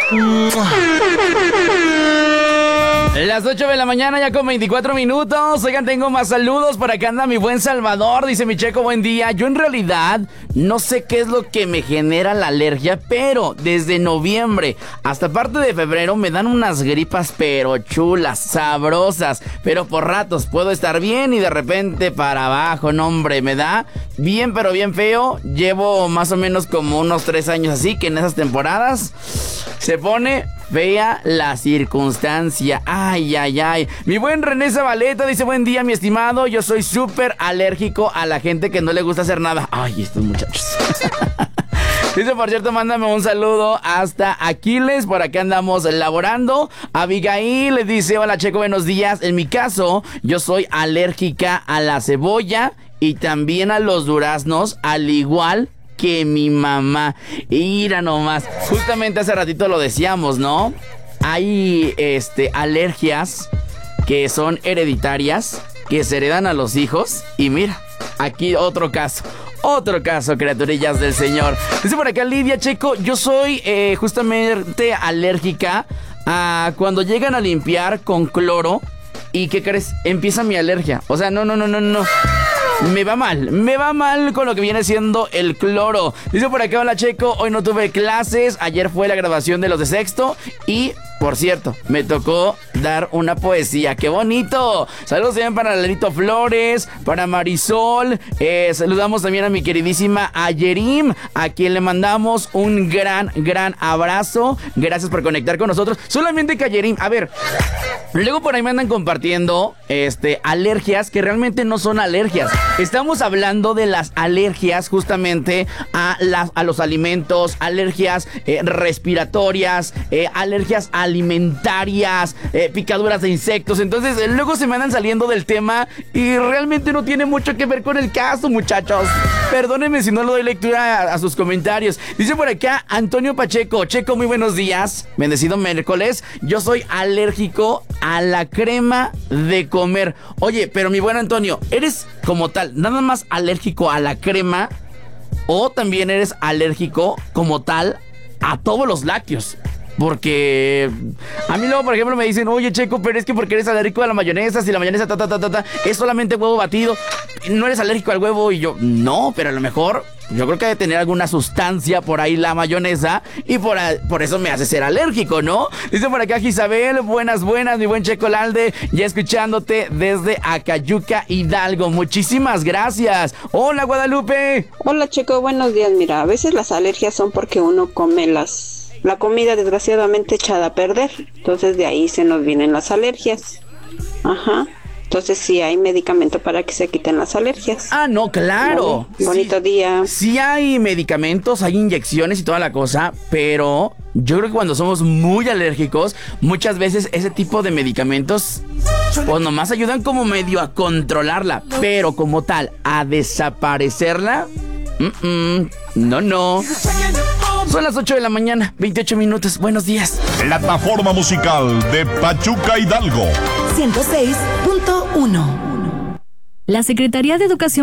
Las 8 de la mañana ya con 24 minutos. Oigan, tengo más saludos. Por acá anda mi buen Salvador. Dice mi Checo, buen día. Yo en realidad no sé qué es lo que me genera la alergia, pero desde noviembre hasta parte de febrero me dan unas gripas pero chulas, sabrosas. Pero por ratos puedo estar bien y de repente para abajo. No, hombre, me da bien pero bien feo. Llevo más o menos como unos 3 años así, que en esas temporadas se pone fea la circunstancia. Ay, ay, ay. Mi buen René Zabaleta dice, buen día, mi estimado. Yo soy súper alérgico a la gente que no le gusta hacer nada. Ay, estos muchachos. Dice, por cierto, mándame un saludo hasta Aquiles. Por acá andamos laborando. Abigail le dice, hola, Checo, buenos días. En mi caso, yo soy alérgica a la cebolla y también a los duraznos, al igual que mi mamá. Mira nomás, justamente hace ratito lo decíamos, ¿no? Hay alergias que son hereditarias, que se heredan a los hijos. Y mira, aquí otro caso, criaturillas del Señor. Dice por acá Lidia, Checo, yo soy justamente alérgica a cuando llegan a limpiar con cloro. ¿Y qué crees? Empieza mi alergia. O sea, no. Me va mal con lo que viene siendo el cloro. Dice por acá, hola Checo, hoy no tuve clases, ayer fue la graduación de los de sexto y, por cierto, me tocó dar una poesía. ¡Qué bonito! Saludos también para Lalito Flores, para Marisol. Saludamos también a mi queridísima Ayerim, a quien le mandamos un gran abrazo. Gracias por conectar con nosotros. Solamente que Ayerim, a ver, luego por ahí me andan compartiendo alergias que realmente no son alergias. Estamos hablando de las alergias justamente a los alimentos, alergias respiratorias, alergias alimentarias, picaduras de insectos. Entonces luego se me andan saliendo del tema y realmente no tiene mucho que ver con el caso, muchachos. Perdónenme si no le doy lectura a sus comentarios. Dice por acá Antonio Pacheco, Checo, muy buenos días, bendecido miércoles. Yo soy alérgico a la crema de comer. Oye, pero mi buen Antonio, ¿eres como tal nada más alérgico a la crema o también eres alérgico como tal a todos los lácteos? Porque a mí luego, por ejemplo, me dicen, oye, Checo, pero es que porque eres alérgico a la mayonesa, si la mayonesa es solamente huevo batido, no eres alérgico al huevo. Y yo, no, pero a lo mejor yo creo que debe tener alguna sustancia por ahí la mayonesa y por eso me hace ser alérgico, ¿no? Dice por acá Isabel, buenas, mi buen Checo Lalde, ya escuchándote desde Acayuca, Hidalgo. Muchísimas gracias. Hola, Guadalupe. Hola, Checo, buenos días. Mira, a veces las alergias son porque uno come la comida desgraciadamente echada a perder. Entonces de ahí se nos vienen las alergias. Ajá. Entonces sí hay medicamento para que se quiten las alergias. Ah, no, claro. Vale. Bonito día. Sí hay medicamentos, hay inyecciones y toda la cosa, pero yo creo que cuando somos muy alérgicos, muchas veces ese tipo de medicamentos pues nomás ayudan como medio a controlarla, pero como tal, a desaparecerla, no. Son las 8 de la mañana, 28 minutos. Buenos días. Plataforma musical de Pachuca, Hidalgo. 106.1. La Secretaría de Educación